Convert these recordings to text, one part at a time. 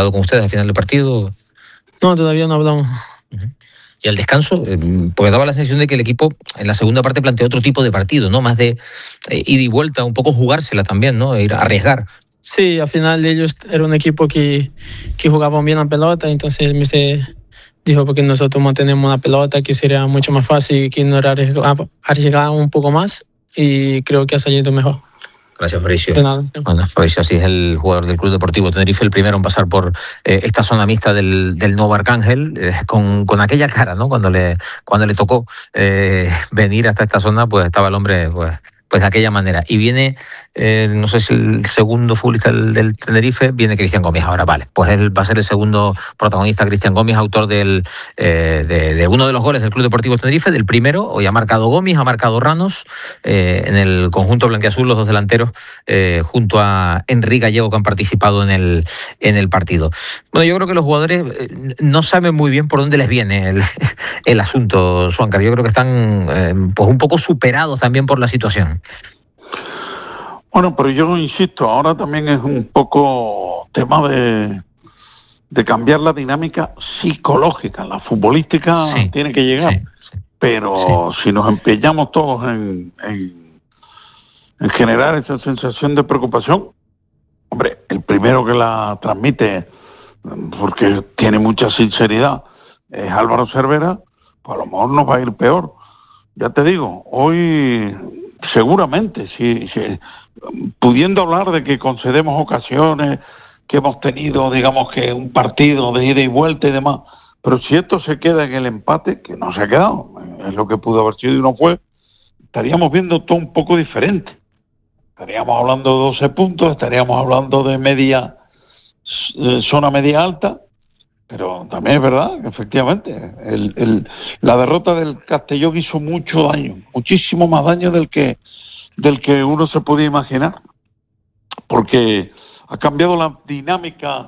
hablado con ustedes al final del partido? No, todavía no hablamos. Y al descanso, porque daba la sensación de que el equipo en la segunda parte planteó otro tipo de partido, ¿no? Más de ida y vuelta, un poco jugársela también, ¿no? Ir a arriesgar. Sí, al final ellos eran un equipo que jugaban bien la pelota, entonces el míster dijo porque nosotros mantenemos la pelota que sería mucho más fácil que no arriesgar un poco más, y creo que ha salido mejor. Gracias, Fabricio. De nada. Bueno, Fabricio así es el jugador del Club Deportivo Tenerife, el primero en pasar por esta zona mixta del nuevo Arcángel, con aquella cara, ¿no? Cuando le tocó venir hasta esta zona, pues estaba el hombre pues de aquella manera. Y viene, no sé si el segundo futbolista del Tenerife, viene Cristian Gómez ahora, vale. Pues él va a ser el segundo protagonista, Cristian Gómez, autor de uno de los goles del Club Deportivo Tenerife, del primero. Hoy ha marcado Gómez, ha marcado Ranos, en el conjunto blanquiazul, los dos delanteros, junto a Enrique Gallego, que han participado en el partido. Bueno, yo creo que los jugadores no saben muy bien por dónde les viene el asunto, Suancar. Yo creo que están pues un poco superados también por la situación. Bueno, pero yo insisto, ahora también es un poco tema de cambiar la dinámica psicológica. La futbolística sí, tiene que llegar, sí, pero si nos empeñamos todos en generar esa sensación de preocupación, hombre, el primero que la transmite, porque tiene mucha sinceridad, es Álvaro Cervera, pues a lo mejor nos va a ir peor. Ya te digo, hoy seguramente, si pudiendo hablar de que concedemos ocasiones, que hemos tenido, digamos, que un partido de ida y vuelta y demás, pero si esto se queda en el empate, que no se ha quedado, es lo que pudo haber sido y no fue, estaríamos viendo todo un poco diferente. Estaríamos hablando de 12 puntos, estaríamos hablando de zona media alta, pero también es verdad que efectivamente la derrota del Castellón hizo mucho daño, muchísimo más daño del que uno se podía imaginar, porque ha cambiado la dinámica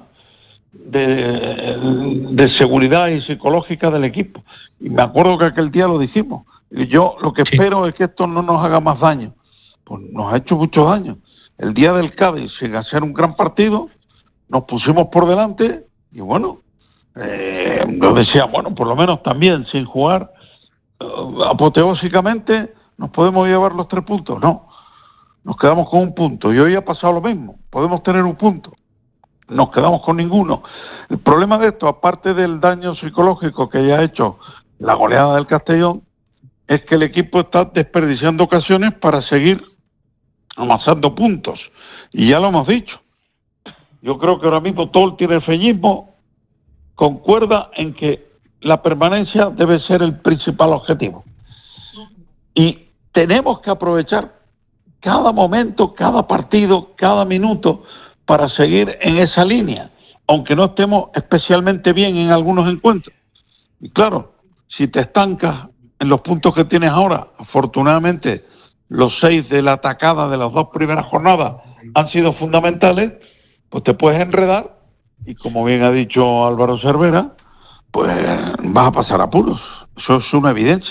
de seguridad y psicológica del equipo. Y me acuerdo que aquel día lo dijimos. Y yo lo que espero es que esto no nos haga más daño. Pues nos ha hecho mucho daño. El día del Cádiz, sin hacer un gran partido, nos pusimos por delante y bueno, yo decía, bueno, por lo menos también sin jugar apoteósicamente nos podemos llevar los 3 puntos. No, nos quedamos con un punto y hoy ha pasado lo mismo. Podemos tener un punto, nos quedamos con ninguno. El problema de esto, aparte del daño psicológico que ya ha hecho la goleada del Castellón, es que el equipo está desperdiciando ocasiones para seguir amasando puntos. Y ya lo hemos dicho. Yo creo que ahora mismo todo el tinerfeñismo concuerda en que la permanencia debe ser el principal objetivo. Y tenemos que aprovechar cada momento, cada partido, cada minuto para seguir en esa línea, aunque no estemos especialmente bien en algunos encuentros. Y claro, si te estancas en los puntos que tienes ahora, afortunadamente los 6 de la atacada de las 2 primeras jornadas han sido fundamentales, pues te puedes enredar y, como bien ha dicho Álvaro Cervera, pues vas a pasar apuros. Eso es una evidencia.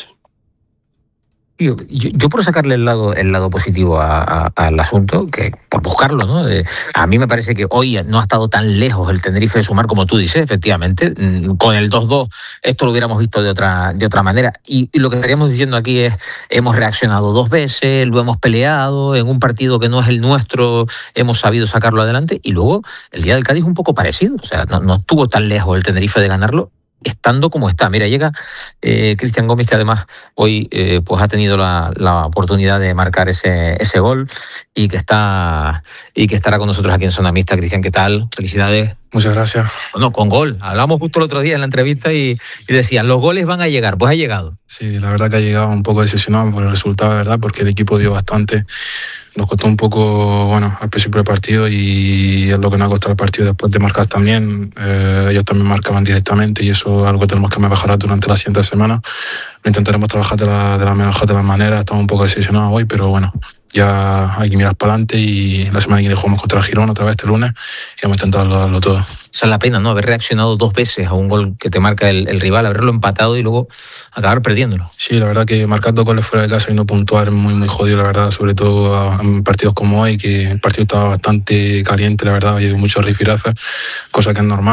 Yo por sacarle el lado positivo al asunto, que por buscarlo, ¿no? A mí me parece que hoy no ha estado tan lejos el Tenerife de sumar, como tú dices, efectivamente. Con el 2-2 esto lo hubiéramos visto de otra manera. Y lo que estaríamos diciendo aquí es, hemos reaccionado 2 veces, lo hemos peleado, en un partido que no es el nuestro hemos sabido sacarlo adelante, y luego el día del Cádiz un poco parecido. O sea, no estuvo tan lejos el Tenerife de ganarlo, estando como está. Mira, llega Cristian Gómez, que además hoy pues ha tenido la oportunidad de marcar ese gol y que estará con nosotros aquí en Zona Mixta. Cristian, ¿qué tal? Felicidades. Muchas gracias. Bueno, con gol. Hablamos justo el otro día en la entrevista y decían, los goles van a llegar. Pues ha llegado. Sí, la verdad que ha llegado un poco decepcionado por el resultado, de verdad, porque el equipo dio bastante. Nos costó un poco, bueno, al principio del partido, y es lo que nos ha costado el partido después de marcar también. Ellos también marcaban directamente y eso es algo que tenemos que mejorar durante la siguiente semana. Lo intentaremos trabajar de la mejor de las maneras. Estamos un poco decepcionados hoy, pero bueno, ya hay que mirar para adelante y la semana que viene jugamos contra el Girona otra vez este lunes y vamos a intentar darlo todo. Esa es la pena, ¿no? Haber reaccionado 2 veces a un gol que te marca el rival, haberlo empatado y luego acabar perdiéndolo. Sí, la verdad que marcar 2 goles fuera de casa y no puntuar es muy, muy jodido, la verdad, sobre todo en partidos como hoy, que el partido estaba bastante caliente, la verdad, había muchos rifirafes, cosa que es normal.